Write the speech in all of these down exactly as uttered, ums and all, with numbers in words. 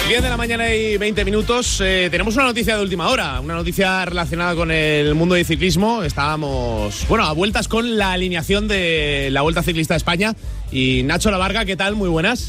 diez de la mañana y veinte minutos. Eh, tenemos una noticia de última hora, una noticia relacionada con el mundo del ciclismo. Estábamos, bueno, a vueltas con la alineación de la Vuelta Ciclista de España. Y Nacho Lavarga, ¿qué tal? Muy buenas.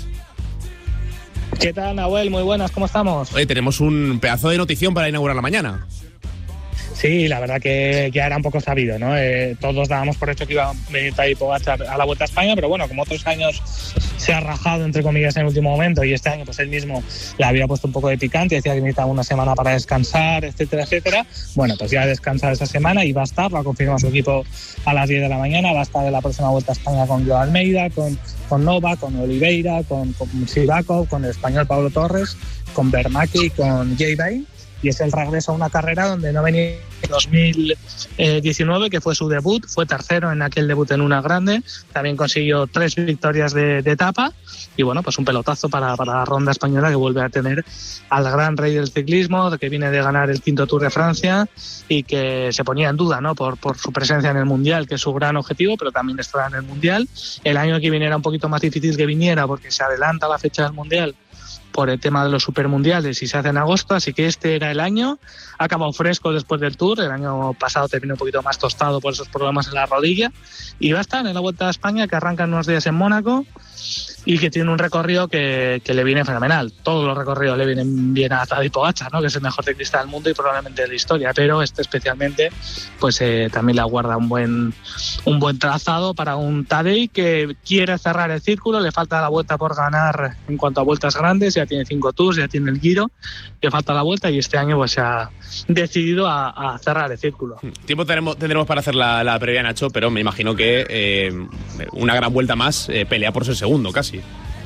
¿Qué tal, Nahuel? Muy buenas, ¿cómo estamos? Oye, tenemos un pedazo de notición para inaugurar la mañana. Sí, la verdad que ya era un poco sabido, ¿no? Eh, todos dábamos por hecho que iba a venir Tadej Pogačar a la Vuelta a España, pero bueno, como otros años se ha rajado, entre comillas, en el último momento, y este año pues él mismo le había puesto un poco de picante, decía que necesitaba una semana para descansar, etcétera, etcétera. Bueno, pues ya ha descansado esta semana y va a estar, lo ha confirmado su equipo a las diez de la mañana, va a estar en la próxima Vuelta a España con Joao Almeida, con, con Nova, con Oliveira, con, con Sivakov, con el español Pablo Torres, con Bermaki y con Jay Bain. Y es el regreso a una carrera donde no venía en dos mil diecinueve, que fue su debut, fue tercero en aquel debut en una grande, también consiguió tres victorias de, de etapa, y bueno, pues un pelotazo para, para la ronda española, que vuelve a tener al gran rey del ciclismo, que viene de ganar el quinto Tour de Francia y que se ponía en duda, ¿no? por, por su presencia en el Mundial, que es su gran objetivo, pero también estará en el Mundial. El año que viene era un poquito más difícil que viniera porque se adelanta la fecha del Mundial por el tema de los supermundiales y se hace en agosto, así que este era el año. Ha acabado fresco después del Tour, el año pasado terminó un poquito más tostado por esos problemas en la rodilla, y va a estar en la Vuelta a España, que arranca en unos días en Mónaco y que tiene un recorrido que, que le viene fenomenal. Todos los recorridos le vienen bien a Tadej Pogačar, ¿no? Que es el mejor ciclista del mundo y probablemente de la historia, pero este especialmente pues eh, también le aguarda un buen, un buen trazado para un Tadej que quiere cerrar el círculo. Le falta la Vuelta por ganar en cuanto a vueltas grandes, ya tiene cinco Tours, ya tiene el Giro, le falta la Vuelta y este año pues se ha decidido a, a cerrar el círculo. Tiempo tenemos, tendremos para hacer la, la previa, Nacho, pero me imagino que eh, una gran vuelta más eh, pelea por ser segundo casi.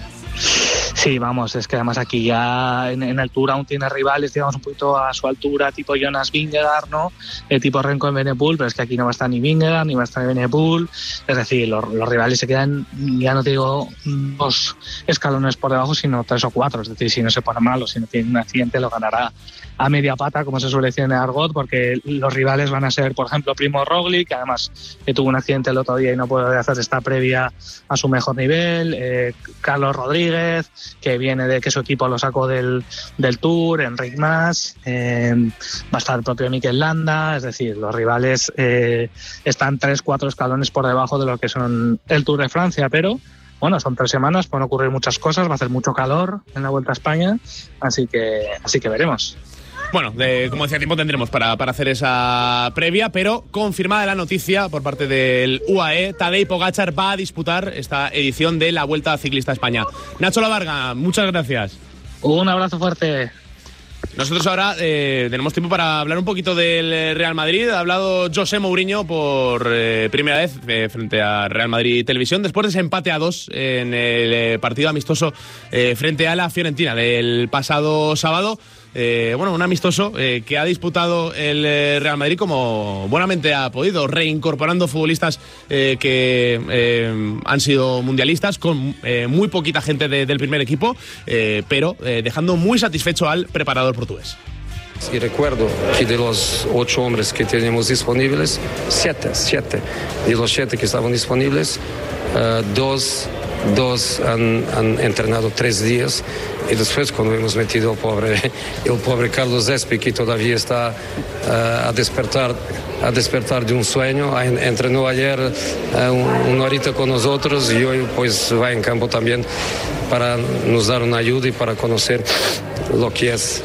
Sí, vamos, es que además aquí ya en, en el Tour aún tiene rivales, digamos, un poquito a su altura, tipo Jonas Vingegaard, ¿no? El tipo Renko en Evenepoel, pero es que aquí no va a estar ni Vingegaard, ni va a estar Evenepoel. Es decir, los, los rivales se quedan, ya no te digo dos escalones por debajo, sino tres o cuatro. Es decir, si no se pone mal o si no tiene un accidente, lo ganará a media pata, como se suele decir en el argot, porque los rivales van a ser, por ejemplo, Primo Roglic, que además que tuvo un accidente el otro día y no puede hacer esta previa a su mejor nivel, eh, Carlos Rodríguez, que viene de que su equipo lo sacó del, del Tour, Enric Mas, eh, va a estar el propio Mikel Landa. Es decir, los rivales eh, están tres, cuatro escalones por debajo de lo que son el Tour de Francia, pero bueno, son tres semanas, pueden ocurrir muchas cosas, va a hacer mucho calor en la Vuelta a España, así que, así que veremos. Bueno, de, como decía, tiempo tendremos para, para hacer esa previa, pero confirmada la noticia por parte del U A E, Tadej Pogačar va a disputar esta edición de la Vuelta Ciclista a España. Nacho Lavarga, muchas gracias. Un abrazo fuerte. Nosotros ahora eh, tenemos tiempo para hablar un poquito del Real Madrid. Ha hablado José Mourinho por eh, primera vez eh, frente a Real Madrid Televisión, después de ese empate a dos en el eh, partido amistoso eh, frente a la Fiorentina del pasado sábado. Eh, bueno, un amistoso eh, que ha disputado el eh, Real Madrid como buenamente ha podido, reincorporando futbolistas eh, que eh, han sido mundialistas, con eh, muy poquita gente de, del primer equipo, eh, pero eh, dejando muy satisfecho al preparador portugués. Y recuerdo que de los ocho hombres que tenemos disponibles, siete, siete, de los siete que estaban disponibles, uh, dos, dos han, han entrenado tres días. Y después cuando hemos metido al pobre, el pobre Carlos Espi, que todavía está uh, a despertar a despertar de un sueño, entrenó ayer uh, una horita con nosotros y hoy pues va en campo también para nos dar una ayuda y para conocer lo que es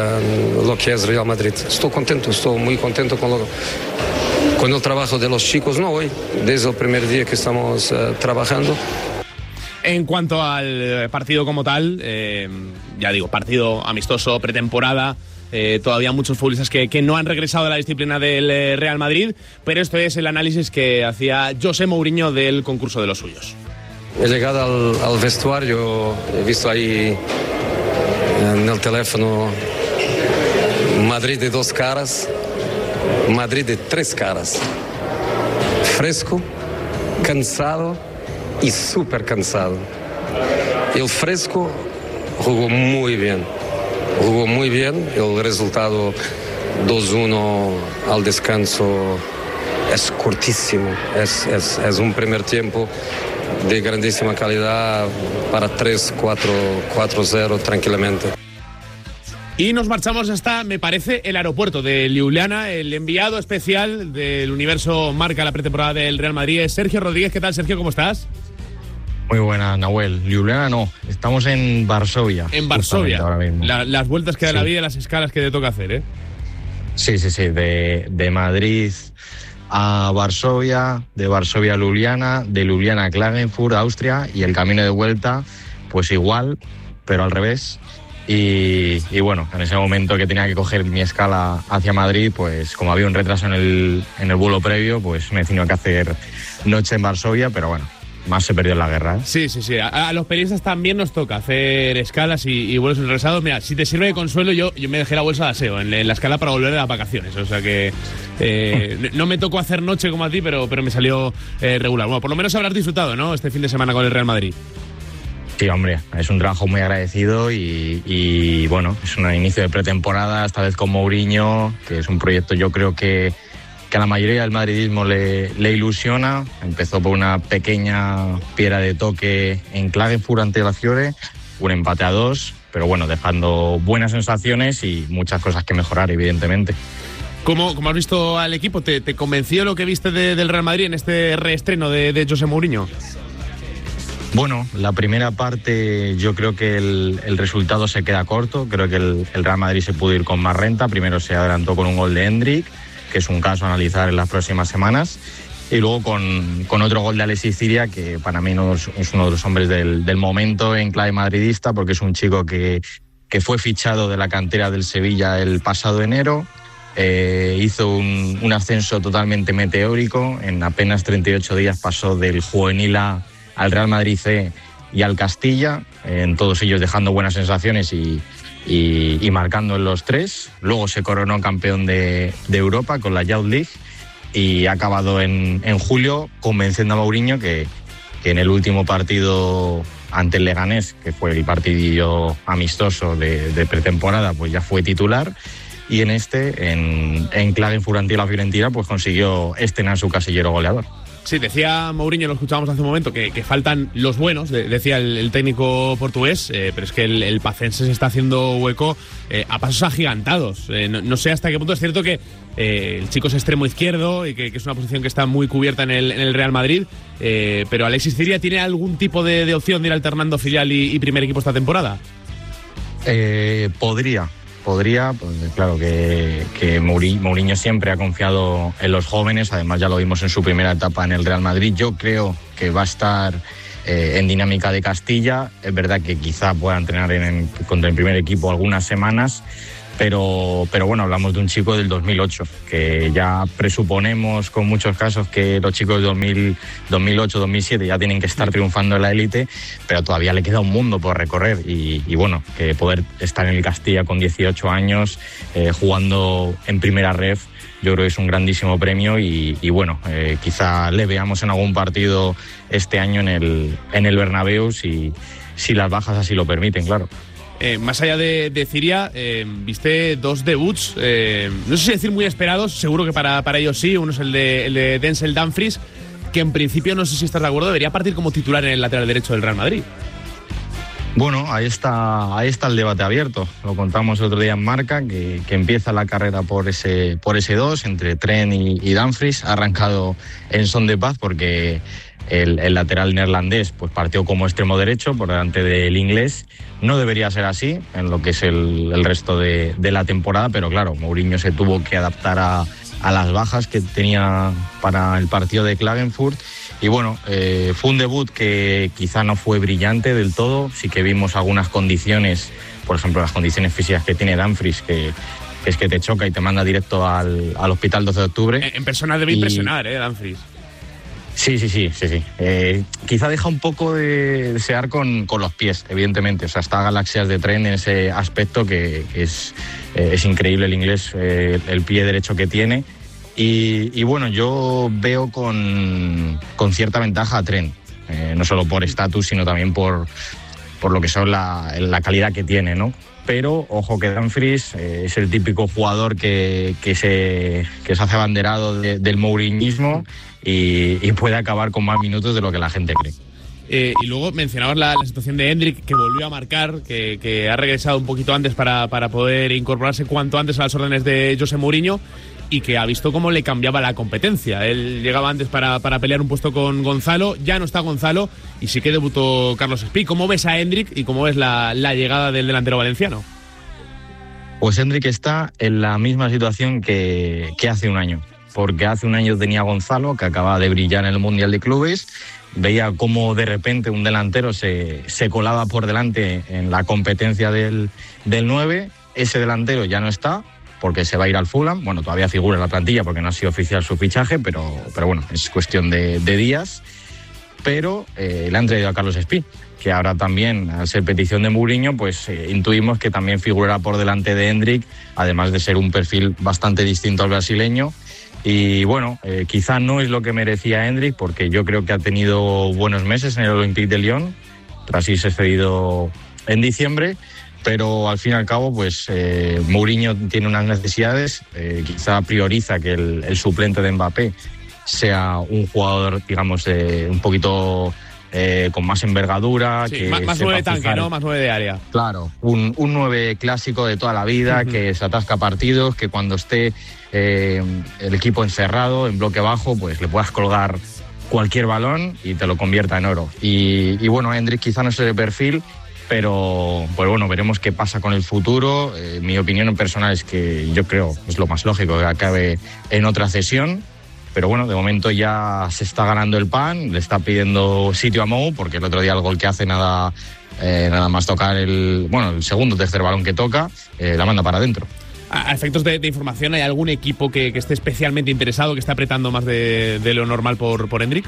uh, lo que es Real Madrid. Estoy contento, estoy muy contento con lo con el trabajo de los chicos, no hoy, desde el primer día que estamos uh, trabajando. En cuanto al partido como tal, eh, ya digo, partido amistoso, pretemporada, eh, todavía muchos futbolistas que, que no han regresado a la disciplina del eh, Real Madrid, pero esto es el análisis que hacía José Mourinho del concurso de los suyos. He llegado al, al vestuario, he visto ahí en el teléfono Madrid de dos caras, Madrid de tres caras, fresco, cansado y súper cansado. El fresco jugó muy bien, jugó muy bien. El resultado dos uno al descanso es cortísimo, es, es, es un primer tiempo de grandísima calidad para tres cuatro cero tranquilamente. Y nos marchamos hasta, me parece, el aeropuerto de Ljubljana. El enviado especial del Universo Marca la pretemporada del Real Madrid es Sergio Rodríguez. ¿Qué tal, Sergio? ¿Cómo estás? Muy buena, Nahuel. Ljubljana no, estamos en Varsovia. En Varsovia. Ahora mismo. La, las vueltas que da sí. la vida y las escalas que te toca hacer, ¿eh? Sí, sí, sí. De, de Madrid a Varsovia, de Varsovia a Ljubljana, de Ljubljana a Klagenfurt, Austria, y el camino de vuelta, pues igual, pero al revés. Y, y bueno, en ese momento que tenía que coger mi escala hacia Madrid, pues como había un retraso en el, en el vuelo previo, pues me he tenido que hacer noche en Varsovia, pero bueno, más se perdió en la guerra, ¿eh? Sí, sí, sí. A, a los periodistas también nos toca hacer escalas y, y vuelos regresados. Mira, si te sirve de consuelo, yo, yo me dejé la bolsa de aseo en, en la escala para volver de las vacaciones. O sea que eh, no me tocó hacer noche como a ti, pero, pero me salió eh, regular. Bueno, por lo menos habrás disfrutado, ¿no?, este fin de semana con el Real Madrid. Sí, hombre, es un trabajo muy agradecido y, y bueno, es un inicio de pretemporada, esta vez con Mourinho, que es un proyecto yo creo que, que a la mayoría del madridismo le, le ilusiona. Empezó por una pequeña piedra de toque en Klagenfurt ante la Fiore, un empate a dos, pero bueno, dejando buenas sensaciones y muchas cosas que mejorar, evidentemente. ¿Cómo, cómo has visto al equipo? ¿Te, te convenció lo que viste de, del Real Madrid en este reestreno de, de José Mourinho? Bueno, la primera parte yo creo que el, el resultado se queda corto. Creo que el, el Real Madrid se pudo ir con más renta. Primero se adelantó con un gol de Hendrik, que es un caso a analizar en las próximas semanas. Y luego con, con otro gol de Alexis Ciria, que para mí no es, es uno de los hombres del, del momento en clave madridista, porque es un chico que, que fue fichado de la cantera del Sevilla el pasado enero. Eh, hizo un, un ascenso totalmente meteórico. En apenas treinta y ocho días pasó del juvenil A al Real Madrid C y al Castilla, en todos ellos dejando buenas sensaciones y, y, y marcando en los tres. Luego se coronó campeón de, de Europa con la Youth League y ha acabado en, en julio convenciendo a Mourinho que, que en el último partido ante el Leganés, que fue el partidillo amistoso de, de pretemporada, pues ya fue titular. Y en este, en, en Klagenfurt ante la Fiorentina, pues consiguió estrenar su casillero goleador. Sí, decía Mourinho, lo escuchábamos hace un momento, que, que faltan los buenos, de, decía el, el técnico portugués, eh, pero es que el, el pacense se está haciendo hueco eh, a pasos agigantados. Eh, no, no sé hasta qué punto es cierto que eh, el chico es extremo izquierdo y que, que es una posición que está muy cubierta en el, en el Real Madrid, eh, pero Alexis Ciria ¿tiene algún tipo de, de opción de ir alternando filial y, y primer equipo esta temporada? Eh, podría. Podría, pues claro que, que Mourinho siempre ha confiado en los jóvenes, además ya lo vimos en su primera etapa en el Real Madrid. Yo creo que va a estar eh, en dinámica de Castilla. Es verdad que quizá pueda entrenar en, en, contra el primer equipo algunas semanas, pero, pero bueno, hablamos de un chico del dos mil ocho, que ya presuponemos con muchos casos que los chicos de dos mil, dos mil ocho, dos mil siete ya tienen que estar triunfando en la élite, pero todavía le queda un mundo por recorrer y, y bueno, que poder estar en el Castilla con dieciocho años, eh, jugando en primera ref, yo creo que es un grandísimo premio y, y bueno, eh, quizá le veamos en algún partido este año en el, en el Bernabéu si, si las bajas así lo permiten, claro. Eh, más allá de, de Ciria, eh, viste dos debuts, eh, no sé si decir muy esperados, seguro que para, para ellos sí. Uno es el de, el de Denzel Dumfries, que en principio, no sé si estás de acuerdo, debería partir como titular en el lateral derecho del Real Madrid. Bueno, ahí está, ahí está el debate abierto. Lo contamos el otro día en Marca, que, que empieza la carrera por ese, por ese dos, entre Trent y, y Dumfries. Ha arrancado en son de paz porque el, el lateral neerlandés pues partió como extremo derecho por delante del inglés. No debería ser así en lo que es el, el resto de, de la temporada, pero claro, Mourinho se tuvo que adaptar a, a las bajas que tenía para el partido de Klagenfurt. Y bueno, eh, fue un debut que quizá no fue brillante del todo. Sí que vimos algunas condiciones, por ejemplo, las condiciones físicas que tiene Dumfries, que, que es que te choca y te manda directo al, al hospital doce de octubre. En, en persona debe y... impresionar, ¿eh, Dumfries? Sí, sí, sí, sí, sí. Eh, quizá deja un poco de desear con, con los pies, evidentemente. O sea, está a galaxias de tren en ese aspecto que, que es, eh, es increíble el inglés, eh, el pie derecho que tiene. Y, y bueno, yo veo con, con cierta ventaja a Trent, eh, no solo por estatus, sino también por, por lo que son la, la calidad que tiene, ¿no? Pero, ojo que Dumfries eh, es el típico jugador que, que, se, que se hace abanderado de, del mouriñismo y, y puede acabar con más minutos de lo que la gente cree. Eh, y luego mencionabas la, la situación de Hendrik, que volvió a marcar, que, que ha regresado un poquito antes para, para poder incorporarse cuanto antes a las órdenes de José Mourinho, y que ha visto cómo le cambiaba la competencia. Él llegaba antes para, para pelear un puesto con Gonzalo, ya no está Gonzalo, y sí que debutó Carlos Espí. ¿Cómo ves a Hendrik y cómo ves la, la llegada del delantero valenciano? Pues Hendrik está en la misma situación que, que hace un año, porque hace un año tenía a Gonzalo, que acababa de brillar en el Mundial de Clubes, veía cómo de repente un delantero se, se colaba por delante en la competencia del, del nueve, ese delantero ya no está, porque se va a ir al Fulham. Bueno, todavía figura en la plantilla porque no ha sido oficial su fichaje, pero, pero bueno, es cuestión de, de días. Pero eh, le han traído a Carlos Espí, que ahora también, al ser petición de Mourinho, pues eh, intuimos que también figurará por delante de Hendrik, además de ser un perfil bastante distinto al brasileño. Y bueno, eh, quizá no es lo que merecía Hendrik, porque yo creo que ha tenido buenos meses en el Olympique de Lyon, tras irse cedido en diciembre. Pero al fin y al cabo, pues eh, Mourinho tiene unas necesidades, eh, quizá prioriza que el, el suplente de Mbappé sea un jugador, digamos, eh, un poquito eh, con más envergadura. Sí, que más, más nueve tanque, ¿no? Más nueve de área. Claro, un, un nueve clásico de toda la vida, uh-huh. que se atasca partidos, que cuando esté eh, el equipo encerrado, en bloque bajo, pues le puedas colgar cualquier balón y te lo convierta en oro. Y, y bueno, Hendrik quizá no es ese perfil, pero pues bueno, veremos qué pasa con el futuro. Eh, mi opinión personal es que yo creo es lo más lógico que acabe en otra cesión, pero bueno, de momento ya se está ganando el pan, le está pidiendo sitio a Mou, porque el otro día el gol que hace nada, eh, nada más tocar el, bueno, el segundo o tercer balón que toca, eh, la manda para adentro. A efectos de, de información, ¿hay algún equipo que, que esté especialmente interesado, que esté apretando más de, de lo normal por, por Hendrik?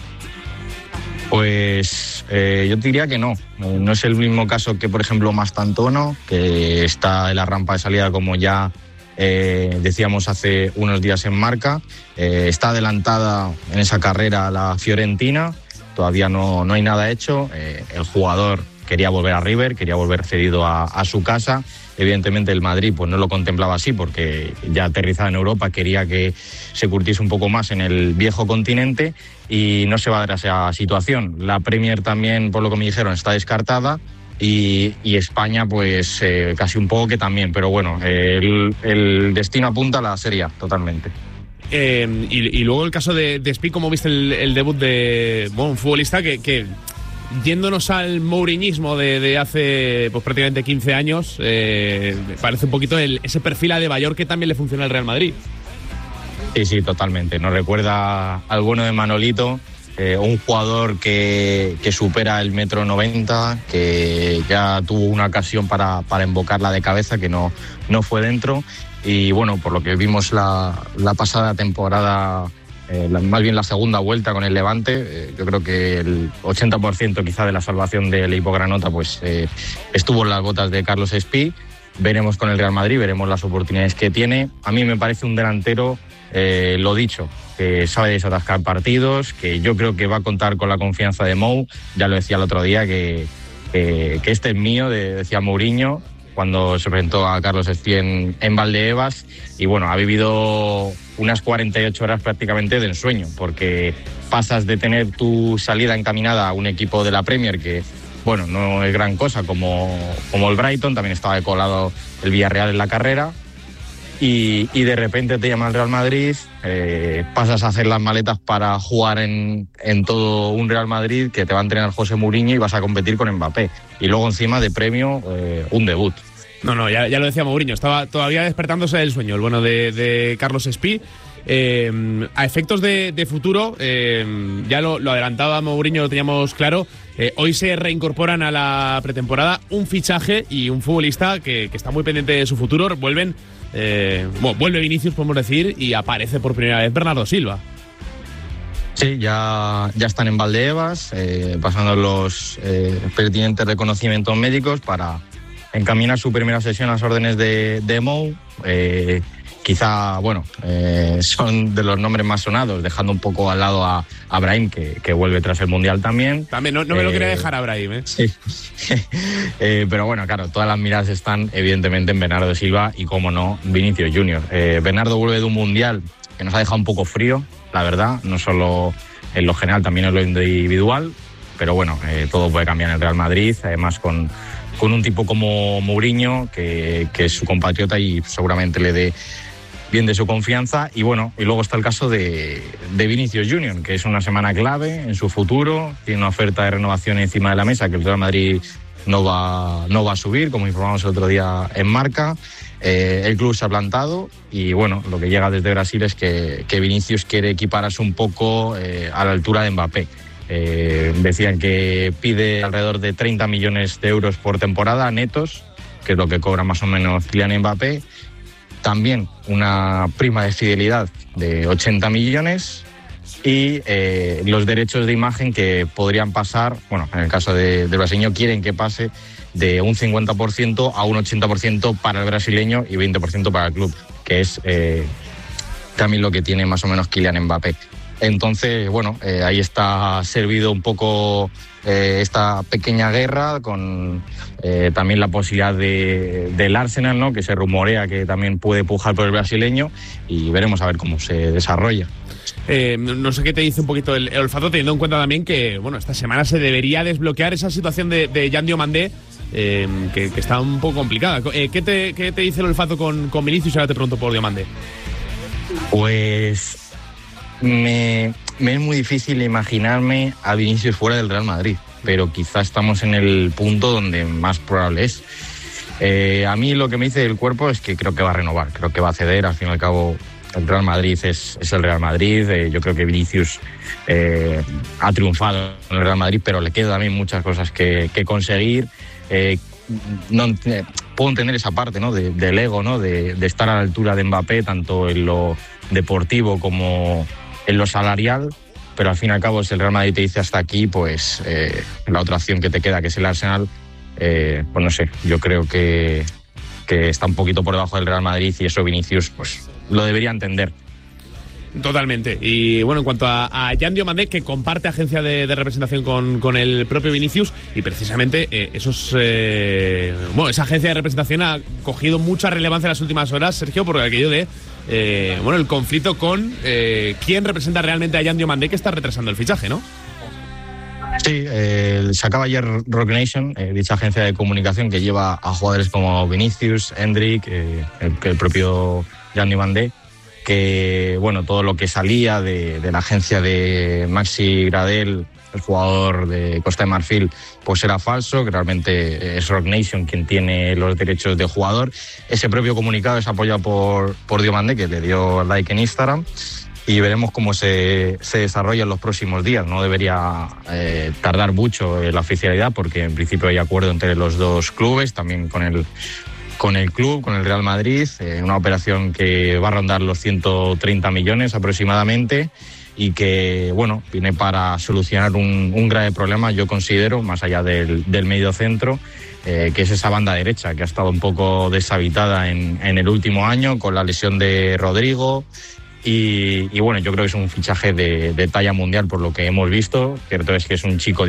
Pues eh, yo te diría que no. No es el mismo caso que, por ejemplo, Mastantuono, que está en la rampa de salida, como ya eh, decíamos hace unos días en Marca. Eh, está adelantada en esa carrera la Fiorentina, todavía no, no hay nada hecho. Eh, el jugador quería volver a River, quería volver cedido a, a su casa. Evidentemente el Madrid pues no lo contemplaba así, porque ya aterrizada en Europa quería que se curtiese un poco más en el viejo continente, y no se va a dar esa situación. La Premier también, por lo que me dijeron, está descartada, y, y España pues eh, casi un poco que también, pero bueno, eh, el, el destino apunta a la Serie A totalmente. Eh, y, y luego el caso de, de Espí, ¿cómo viste el, el debut de bueno, un futbolista que... que... yéndonos al mouriñismo de, de hace pues, prácticamente quince años, eh, parece un poquito el, ese perfil Adebayor que también le funciona al Real Madrid? Sí, sí, totalmente. Nos recuerda al bueno de Manolito, eh, un jugador que, que supera el metro noventa, que ya tuvo una ocasión para, para embocarla de cabeza, que no, no fue dentro. Y bueno, por lo que vimos la, la pasada temporada, Eh, la, más bien la segunda vuelta con el Levante, eh, yo creo que el ochenta por ciento quizá de la salvación del Hipogranota pues eh, estuvo en las botas de Carlos Espí. Veremos con el Real Madrid, veremos las oportunidades que tiene. A mí me parece un delantero, eh, lo dicho, que sabe desatascar partidos, que yo creo que va a contar con la confianza de Mou. Ya lo decía el otro día, que, que, que este es mío, de, decía Mourinho, cuando se presentó a Carlos Espí en, en Valdebebas. Y bueno, ha vivido unas cuarenta y ocho horas prácticamente de ensueño, porque pasas de tener tu salida encaminada a un equipo de la Premier que, bueno, no es gran cosa, como, como el Brighton, también estaba colado el Villarreal en la carrera, y, y de repente te llama el Real Madrid, eh, pasas a hacer las maletas para jugar en, en todo un Real Madrid que te va a entrenar José Mourinho, y vas a competir con Mbappé. Y luego encima de premio, eh, un debut. No, no, ya, ya lo decía Mourinho, estaba todavía despertándose del sueño, el bueno de, de Carlos Espí. Eh, a efectos de, de futuro, eh, ya lo, lo adelantaba Mourinho, lo teníamos claro, eh, hoy se reincorporan a la pretemporada un fichaje y un futbolista que, que está muy pendiente de su futuro. Vuelven, eh, bueno, vuelve Vinicius, podemos decir, y aparece por primera vez Bernardo Silva. Sí, ya, ya están en Valdebebas, eh, pasando los eh, pertinentes reconocimientos médicos para encaminar su primera sesión a las órdenes de, de Mou. Eh, quizá, bueno, eh, son de los nombres más sonados, dejando un poco al lado a, a Brahim, que, que vuelve tras el Mundial también. También, no, no me eh, lo quería dejar a Brahim, ¿eh? Sí. eh, pero bueno, claro, todas las miradas están evidentemente en Bernardo Silva y, como no, Vinicius Junior Eh, Bernardo vuelve de un Mundial que nos ha dejado un poco frío, la verdad, no solo en lo general, también en lo individual. pero bueno, eh, todo puede cambiar en el Real Madrid, además con, con un tipo como Mourinho, que, que es su compatriota y seguramente le dé bien de su confianza. Y bueno, y luego está el caso de, de Vinicius Junior, que es una semana clave en su futuro, tiene una oferta de renovación encima de la mesa que el Real Madrid no va, no va a subir, como informamos el otro día en Marca. Eh, el club se ha plantado y bueno, lo que llega desde Brasil es que, que Vinicius quiere equipararse un poco eh, a la altura de Mbappé. Eh, decían que pide alrededor de treinta millones de euros por temporada netos, que es lo que cobra más o menos Kylian Mbappé. También una prima de fidelidad de ochenta millones y eh, los derechos de imagen que podrían pasar, bueno, en el caso de, del brasileño quieren que pase de un cincuenta por ciento a un ochenta por ciento para el brasileño y veinte por ciento para el club, que es eh, también lo que tiene más o menos Kylian Mbappé. Entonces, bueno, eh, ahí está servido un poco eh, esta pequeña guerra con eh, también la posibilidad de, del Arsenal, ¿no? Que se rumorea que también puede pujar por el brasileño y veremos a ver cómo se desarrolla. Eh, no sé qué te dice un poquito el, el olfato, teniendo en cuenta también que bueno, esta semana se debería desbloquear esa situación de, de Yan Diomandé, eh, que, que está un poco complicada. Eh, ¿qué, te, ¿Qué te dice el olfato con, con Vinicius? Ahora te pregunto por Diomandé. Pues me, me es muy difícil imaginarme a Vinicius fuera del Real Madrid, pero quizá estamos en el punto donde más probable es. Eh, a mí lo que me dice el cuerpo es que creo que va a renovar, creo que va a ceder. Al fin y al cabo el Real Madrid es, es el Real Madrid. Eh, yo creo que Vinicius eh, ha triunfado en el Real Madrid, pero le quedan también muchas cosas que, que conseguir. Eh, no, eh, puedo entender esa parte, ¿no? de, del ego, ¿no? de, de estar a la altura de Mbappé, tanto en lo deportivo como en lo salarial, pero al fin y al cabo si el Real Madrid te dice hasta aquí, pues eh, la otra opción que te queda, que es el Arsenal, eh, pues no sé, yo creo que, que está un poquito por debajo del Real Madrid y eso Vinicius pues lo debería entender. Totalmente. Y bueno, en cuanto a, a Yan Diomandé, que comparte agencia de, de representación con, con el propio Vinicius, y precisamente eh, esos eh, bueno, esa agencia de representación ha cogido mucha relevancia en las últimas horas, Sergio, por aquello de eh, bueno, el conflicto con eh, quién representa realmente a Yan Diomandé, que está retrasando el fichaje, ¿no? Sí, eh, sacaba ayer Rock Nation, eh, dicha agencia de comunicación que lleva a jugadores como Vinicius, Endrick, eh, el, el propio Yan Diomandé, que bueno, todo lo que salía de, de la agencia de Maxi Gradel, el jugador de Costa de Marfil, pues era falso, que realmente es Rock Nation quien tiene los derechos de jugador. Ese propio comunicado es apoyado por, por Diomandé, que le dio like en Instagram, y veremos cómo se, se desarrolla en los próximos días. No debería eh, tardar mucho en la oficialidad, porque en principio hay acuerdo entre los dos clubes, también con el con el club, con el Real Madrid, eh, una operación que va a rondar los ciento treinta millones aproximadamente y que, bueno, viene para solucionar un, un grave problema, yo considero, más allá del, del medio centro, eh, que es esa banda derecha que ha estado un poco deshabitada en, en el último año con la lesión de Rodrigo. Y, y bueno, yo creo que es un fichaje de, de talla mundial por lo que hemos visto. Cierto es que es un chico